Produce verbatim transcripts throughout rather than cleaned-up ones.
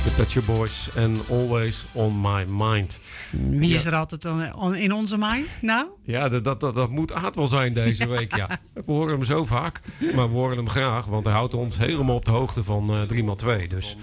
De Pet Shop Boys en Always On My Mind. Wie Ja. is er altijd on- in onze mind? Nou? Ja, dat, dat, dat, dat moet Aad wel zijn deze week, ja. We horen hem zo vaak, maar we horen hem graag. Want hij houdt ons helemaal op de hoogte van uh, drie maal twee. Dus.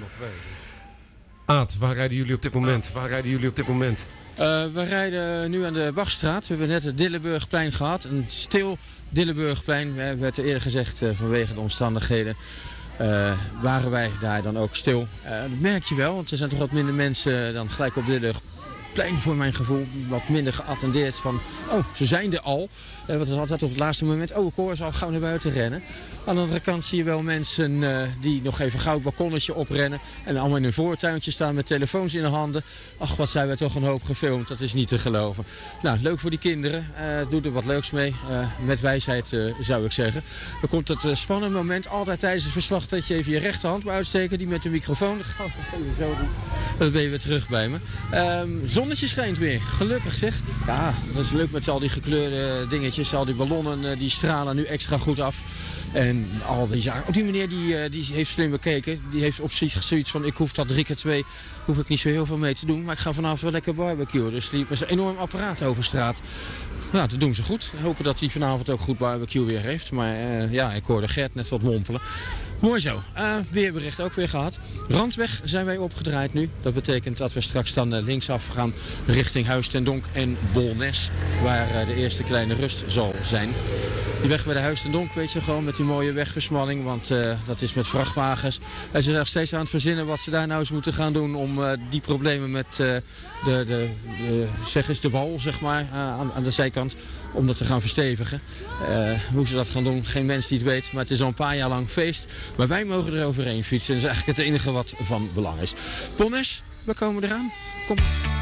Aad, waar rijden jullie op dit moment? Waar rijden jullie op dit moment? Uh, we rijden nu aan de Wachtstraat. We hebben net het Dillenburgplein gehad. Een stil Dillenburgplein. We werd er eerder gezegd uh, vanwege de omstandigheden. Uh, waren wij daar dan ook stil. Uh, dat merk je wel, want er zijn toch wat minder mensen dan gelijk op Dillenburgplein voor mijn gevoel. Wat minder geattendeerd van, oh, ze zijn er al. Uh, wat is altijd op het laatste moment, oh, ik hoor ze al gauw naar buiten rennen. Aan de andere kant zie je wel mensen uh, die nog even gauw het balkonnetje oprennen. En allemaal in hun voortuintje staan met telefoons in de handen. Ach, wat zijn wij toch een hoop gefilmd. Dat is niet te geloven. Nou, leuk voor die kinderen. Uh, doe er wat leuks mee. Uh, met wijsheid uh, zou ik zeggen. Dan komt het uh, spannende moment. Altijd tijdens het verslag dat je even je rechterhand moet uitsteken. Die met de microfoon. Dat gaan we even zo doen. Dan ben je weer terug bij me. Um, zonnetje schijnt weer. Gelukkig zeg. Ja, dat is leuk met al die gekleurde dingetjes. Al die ballonnen uh, die stralen nu extra goed af. En al die zaken. Oh, die meneer die, die heeft slim bekeken. Die heeft op zich zoiets van, ik hoef dat drie keer twee, hoef ik niet zo heel veel mee te doen. Maar ik ga vanavond wel lekker barbecuen. Dus die liep met zo'n enorm apparaat over straat. Nou, dat doen ze goed. Hopen dat hij vanavond ook goed barbecue weer heeft. Maar uh, ja, ik hoorde Gert net wat mompelen. Mooi zo. Uh, weerbericht ook weer gehad. Randweg zijn wij opgedraaid nu. Dat betekent dat we straks dan uh, linksaf gaan richting Huis ten Donk en Bolnes. Waar uh, de eerste kleine rust zal zijn. Die weg bij de Huis ten Donk, weet je, gewoon met die mooie wegversmalling. Want uh, dat is met vrachtwagens. En ze zijn nog steeds aan het verzinnen wat ze daar nou eens moeten gaan doen om uh, die problemen met uh, de, de, de, zeg eens de wal, zeg maar, uh, aan, aan de zijkant, om dat te gaan verstevigen. Uh, hoe ze dat gaan doen, geen mens die het weet. Maar het is al een paar jaar lang feest. Maar wij mogen er overheen fietsen. Dat is eigenlijk het enige wat van belang is. Bonnes, we komen eraan. Kom.